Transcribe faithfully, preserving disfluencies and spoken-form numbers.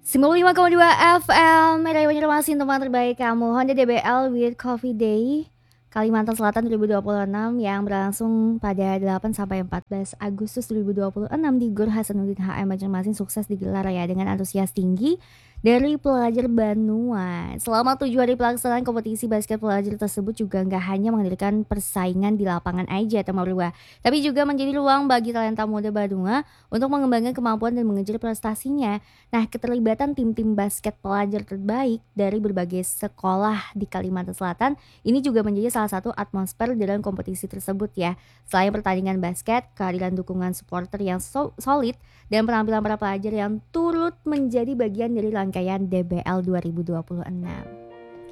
sembilan puluh lima koma dua F M, Radio Banjarmasin, teman terbaik kamu. Honda D B L with Coffee Day Kalimantan Selatan dua ribu dua puluh enam yang berlangsung pada delapan sampai empat belas Agustus dua ribu dua puluh enam di Gor Hasanuddin H M Banjarmasin sukses digelar ya dengan antusias tinggi dari pelajar Banua. Selama tujuh hari pelaksanaan kompetisi basket pelajar tersebut juga nggak hanya menghadirkan persaingan di lapangan aja teman Rua, tapi juga menjadi ruang bagi talenta muda Banua untuk mengembangkan kemampuan dan mengejar prestasinya. Nah, keterlibatan tim-tim basket pelajar terbaik dari berbagai sekolah di Kalimantan Selatan ini juga menjadi salah satu atmosfer dalam kompetisi tersebut ya. Selain pertandingan basket, kehadiran dukungan supporter yang so- solid dan penampilan para pelajar yang turut menjadi bagian dari rangkaian D B L dua ribu dua puluh enam.